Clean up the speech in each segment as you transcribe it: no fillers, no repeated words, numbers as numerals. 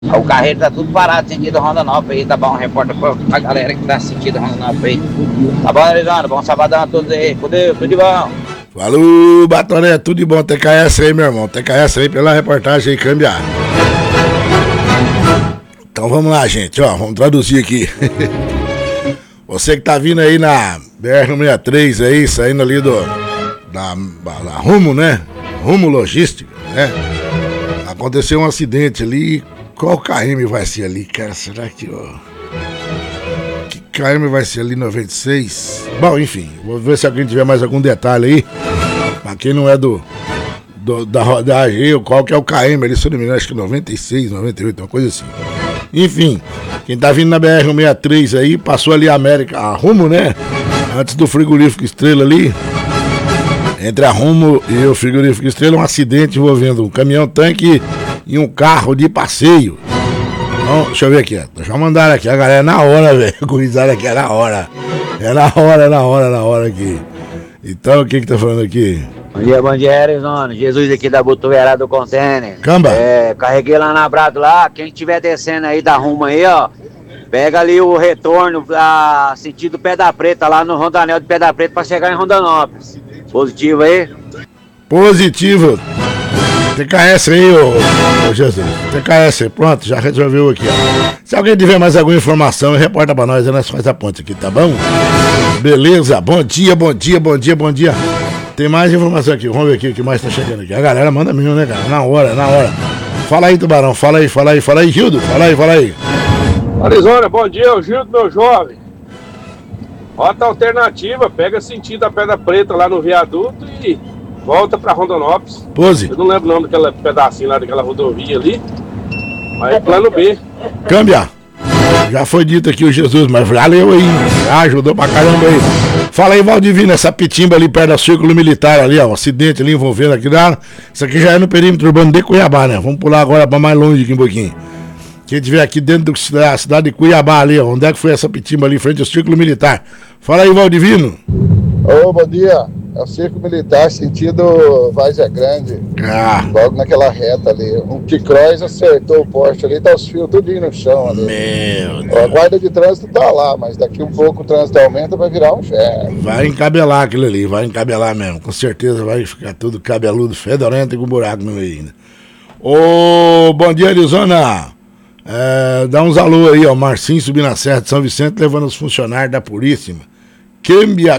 O carreiro tá tudo parado, sentido Rondonópolis aí, tá bom? Repórter pra galera que tá sentido Rondonópolis aí. Tá bom, Arizona? Bom sabadão a todos aí. Fudeu, tudo de bom. Falou, Batoné, tudo de bom. TKS aí, meu irmão. TKS aí pela reportagem aí, cambiar. Então vamos lá, gente, ó, vamos traduzir aqui. Você que tá vindo aí na BR-163 aí, saindo ali da Rumo, né? Rumo Logística, né? Aconteceu um acidente ali. Qual KM vai ser ali, cara? Será que, ó... Que KM vai ser ali, 96? Bom, enfim, vou ver se alguém tiver mais algum detalhe aí. Pra quem não é da AG, qual que é o KM ali, se eu não me engano, acho que 96, 98, uma coisa assim. Enfim, quem tá vindo na BR-163 aí, passou ali a América, a Rumo, né? Antes do frigorífico Estrela ali. Entre a Rumo e o frigorífico Estrela, um acidente envolvendo um caminhão-tanque e um carro de passeio. Então, deixa eu ver aqui, deixa eu mandar aqui, a galera na hora, velho. Gurizada aqui, é na hora. É na hora aqui. Então, o que tá falando aqui? Bom dia, Arizona. Jesus aqui da Botuverá do Container. Camba. Carreguei lá na Brado lá. Quem estiver descendo aí da Rumo aí, ó. Pega ali o retorno pra sentido Pedra Preta, lá no Rondanel de Pedra Preta pra chegar em Rondonópolis. Positivo aí? Positivo. TKS aí, ô Jesus. TKS, pronto, já resolveu aqui, ó. Se alguém tiver mais alguma informação, reporta pra nós, nós faz a ponte aqui, tá bom? Beleza, bom dia. Tem mais informação aqui, vamos ver aqui o que mais tá chegando aqui. A galera manda mesmo, né, cara? Na hora. Fala aí, Tubarão, fala aí, Gildo, fala aí. Arizona, bom dia, é o Gildo, meu jovem. Rota alternativa, pega sentido a Pedra Preta lá no viaduto e volta pra Rondonópolis. Pose. Eu não lembro o nome daquele pedacinho lá, daquela rodovia ali, mas é plano B. Câmbia. Já foi dito aqui o Jesus, mas valeu aí, ajudou pra caramba aí. Fala aí, Valdivino, essa pitimba ali perto do Círculo Militar ali, ó, um acidente ali envolvendo aqui, isso aqui já é no perímetro urbano de Cuiabá, né? Vamos pular agora pra mais longe aqui um pouquinho. Quem estiver aqui dentro da cidade de Cuiabá ali, ó, onde é que foi essa pitimba ali, frente ao Círculo Militar? Fala aí, Valdivino. Ô, bom dia. É o Círculo Militar, sentido Várzea Grande. Logo naquela reta ali. Um T-Cross acertou o poste ali, tá os fios tudinho no chão ali. Meu Deus. A guarda de trânsito tá lá, mas daqui um pouco o trânsito aumenta, vai virar um inferno. Vai encabelar aquilo ali, vai encabelar mesmo. Com certeza vai ficar tudo cabeludo, fedorento e com buraco no meio ainda. Ô, bom dia, Arizona. Dá uns alô aí, ó. Marcinho subindo a Serra de São Vicente, levando os funcionários da Puríssima. Câmbia.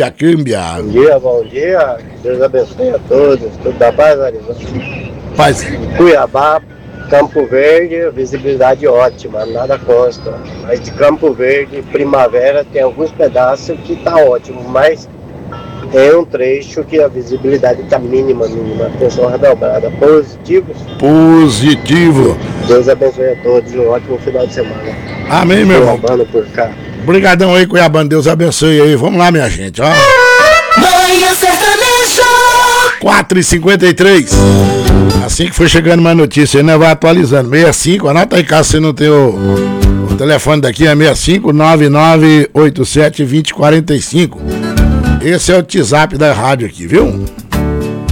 Bom dia. Deus abençoe a todos. Tudo da paz, Arizona? Paz. Cuiabá, Campo Verde, visibilidade ótima, nada consta. Mas de Campo Verde, Primavera, tem alguns pedaços que tá ótimo, mas tem um trecho que a visibilidade tá mínima. Atenção redobrada. Positivo. Deus abençoe a todos. Um ótimo final de semana. Amém, meu irmão. Por cá. Obrigadão aí, Cuiabano. Deus abençoe aí. Vamos lá, minha gente, ó. Manhã Sertaneja 4h53. Assim que for chegando mais notícia aí, nós vai atualizando. 65, anota aí, caso você não tenha o telefone daqui, é 65-9987-2045. Esse é o WhatsApp da rádio aqui, viu?